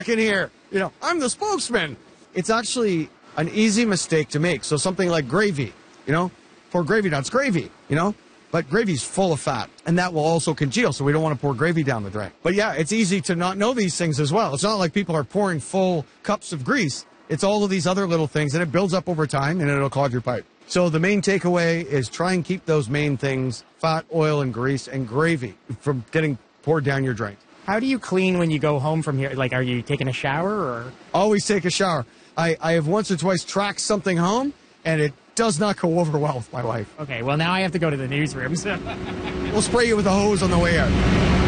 in here. I'm the spokesman. It's actually an easy mistake to make. So something like gravy, pour gravy down. It's gravy, but gravy's full of fat, and that will also congeal, so we don't want to pour gravy down the drain. But yeah, it's easy to not know these things as well. It's not like people are pouring full cups of grease. It's all of these other little things, and it builds up over time, and it'll clog your pipe. So the main takeaway is try and keep those main things, fat, oil, and grease, and gravy, from getting poured down your drain. How do you clean when you go home from here? Like, are you taking a shower, or? Always take a shower. I have once or twice tracked something home, and it does not go over well with my wife. Okay, well, now I have to go to the newsroom. So. We'll spray you with a hose on the way out.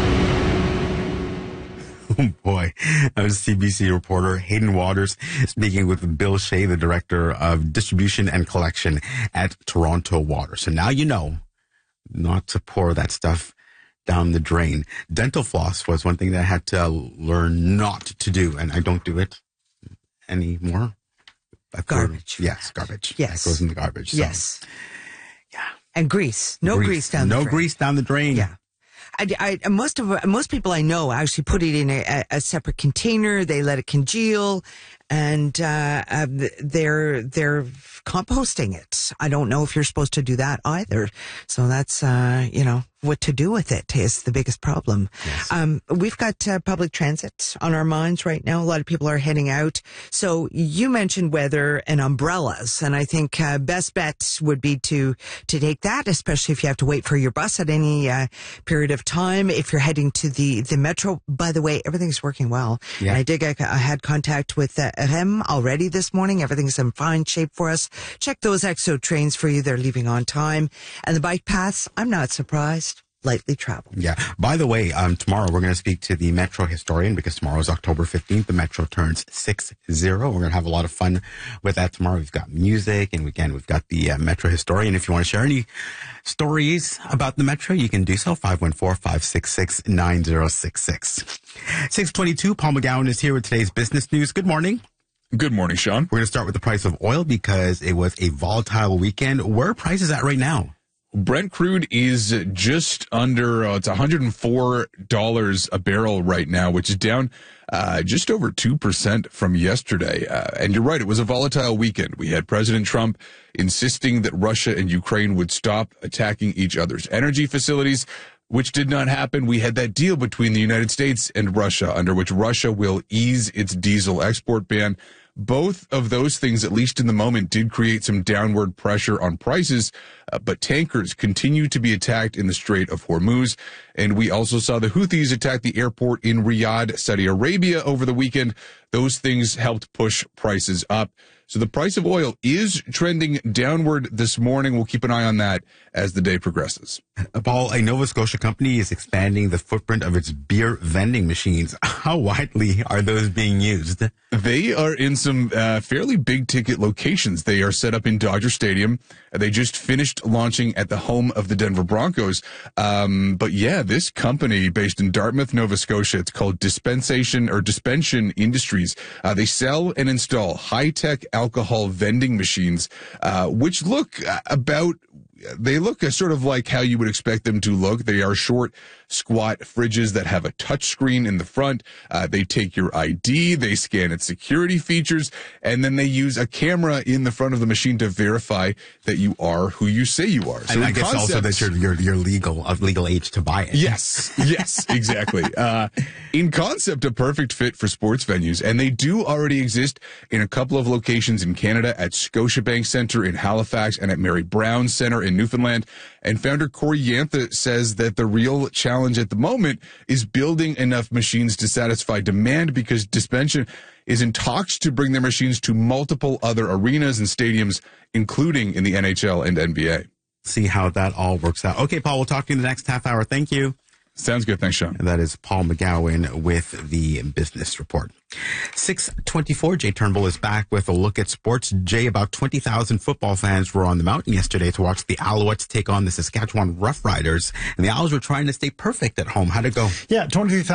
Oh, boy. That was CBC reporter Hayden Waters speaking with Bill Shea, the Director of Distribution and Collection at Toronto Water. So now you know not to pour that stuff down the drain. Dental floss was one thing that I had to learn not to do, and I don't do it anymore. Garbage. Yes, garbage. Yes. It goes in the garbage. So. Yes. Yeah. And grease. No grease down the drain. No grease down the drain. Yeah. Most people I know actually put it in a separate container. They let it congeal, and they're composting it. I don't know if you're supposed to do that either. So that's what to do with it is the biggest problem. Yes. We've got public transit on our minds right now. A lot of people are heading out. So you mentioned weather and umbrellas, and I think best bet would be to take that, especially if you have to wait for your bus at any period of time. If you're heading to the metro, by the way, everything's working well. Yeah. And I had contact with RM already this morning. Everything's in fine shape for us. Check those EXO trains for you. They're leaving on time. And the bike paths, I'm not surprised. Lightly traveled. Yeah. By the way, tomorrow we're going to speak to the Metro historian because tomorrow is October 15th. The Metro turns 60. We're going to have a lot of fun with that tomorrow. We've got music, and again, we've got the Metro historian. If you want to share any stories about the Metro, you can do so. 514-566-9066. 6:22. Paul McGowan is here with today's business news. Good morning. Good morning, Sean. We're going to start with the price of oil because it was a volatile weekend. Where are prices at right now? Brent crude is just under, it's $104 a barrel right now, which is down just over 2% from yesterday. And you're right, it was a volatile weekend. We had President Trump insisting that Russia and Ukraine would stop attacking each other's energy facilities, which did not happen. We had that deal between the United States and Russia, under which Russia will ease its diesel export ban. Both of those things, at least in the moment, did create some downward pressure on prices, but tankers continue to be attacked in the Strait of Hormuz. And we also saw the Houthis attack the airport in Riyadh, Saudi Arabia over the weekend. Those things helped push prices up. So the price of oil is trending downward this morning. We'll keep an eye on that as the day progresses. Paul, a Nova Scotia company is expanding the footprint of its beer vending machines. How widely are those being used? They are in some fairly big ticket locations. They are set up in Dodger Stadium. They just finished launching at the home of the Denver Broncos. But yeah, this company based in Dartmouth, Nova Scotia, it's called Dispensation Industries. They sell and install high-tech alcohol vending machines, which look sort of like how you would expect them to look. They are short, squat fridges that have a touch screen in the front. They take your ID, they scan its security features, and then they use a camera in the front of the machine to verify that you are who you say you are. So and I guess also that you're legal age to buy it. Yes, exactly. In concept, a perfect fit for sports venues, and they do already exist in a couple of locations in Canada, at Scotiabank Centre in Halifax and at Mary Brown Centre in Newfoundland. And founder Corey Yantha says that the real challenge at the moment is building enough machines to satisfy demand, because Dispensation is in talks to bring their machines to multiple other arenas and stadiums, including in the NHL and NBA. See how that all works out. Okay, Paul, we'll talk to you in the next half hour. Thank you. Sounds good. Thanks, Sean. And that is Paul McGowan with the Business Report. 6:24, Jay Turnbull is back with a look at sports. Jay, about 20,000 football fans were on the mountain yesterday to watch the Alouettes take on the Saskatchewan Roughriders, and the Owls were trying to stay perfect at home. How'd it go? Yeah,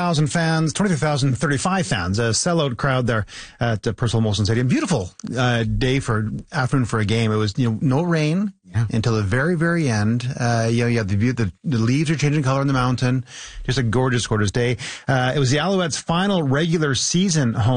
23,035 fans, a sellout crowd there at Percival Molson Stadium. Beautiful afternoon for a game. It was no rain. Yeah. Until the very, very end. You have the leaves are changing color on the mountain. Just a gorgeous day. It was the Alouettes' final regular season home